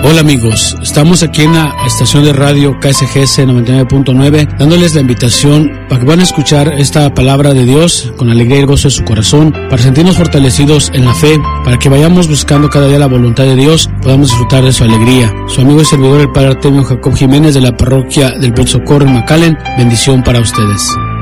Hola amigos, estamos aquí en la estación de radio KSGS 99.9 dándoles la invitación para que van a escuchar esta palabra de Dios con alegría y gozo en su corazón, para sentirnos fortalecidos en la fe, para que vayamos buscando cada día la voluntad de Dios, podamos disfrutar de su alegría. Su amigo y servidor el Padre Artemio Jacob Jiménez de la parroquia del Buen Socorro en McAllen, bendición para ustedes.